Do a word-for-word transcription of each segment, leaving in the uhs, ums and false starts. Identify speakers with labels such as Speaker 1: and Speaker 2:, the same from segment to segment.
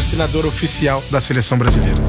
Speaker 1: patrocinador oficial da seleção brasileira.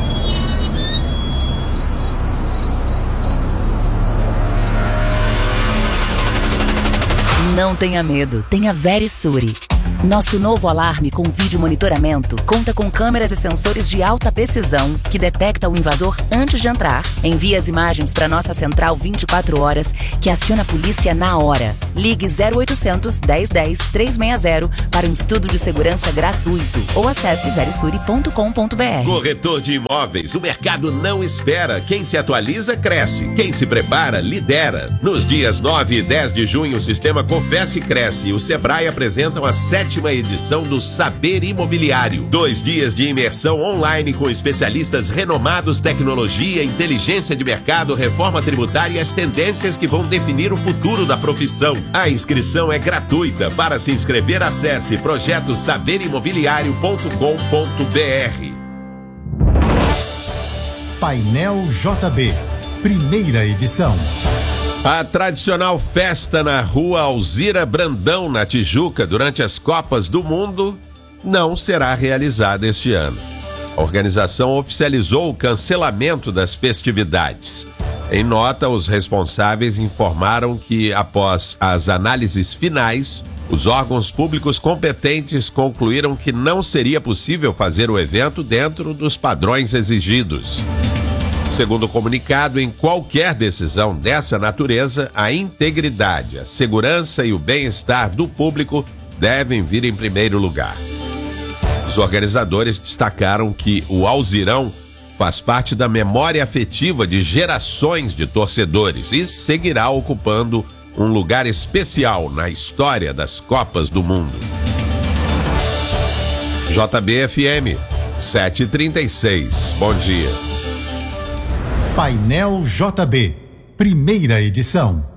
Speaker 2: Não tenha medo, tenha Verisure. Nosso novo alarme com vídeo monitoramento conta com câmeras e sensores de alta precisão que detecta o invasor antes de entrar. Envia as imagens para nossa central vinte e quatro horas, que aciona a polícia na hora. Ligue zero oitocentos, dez dez, trezentos e sessenta para um estudo de segurança gratuito ou acesse verisure ponto com ponto br.
Speaker 3: Corretor de imóveis, o mercado não espera. Quem se atualiza, cresce. Quem se prepara, lidera. Nos dias nove e dez de junho, o Sistema Confesse Cresce e o Sebrae apresentam a sétima edição do Saber Imobiliário. Dois dias de imersão online com especialistas renomados, tecnologia, inteligência de mercado, reforma tributária e as tendências que vão definir o futuro da profissão. A inscrição é gratuita. Para se inscrever, acesse projeto saber imobiliário ponto com ponto br.
Speaker 4: Painel J B, primeira edição.
Speaker 3: A tradicional festa na rua Alzira Brandão, na Tijuca, durante as Copas do Mundo, não será realizada este ano. A organização oficializou o cancelamento das festividades. Em nota, os responsáveis informaram que, após as análises finais, os órgãos públicos competentes concluíram que não seria possível fazer o evento dentro dos padrões exigidos. Segundo o comunicado, em qualquer decisão dessa natureza, a integridade, a segurança e o bem-estar do público devem vir em primeiro lugar. Os organizadores destacaram que o Alzirão faz parte da memória afetiva de gerações de torcedores e seguirá ocupando um lugar especial na história das Copas do Mundo. J B F M, sete e trinta e seis. Bom dia.
Speaker 4: Painel J B, primeira edição.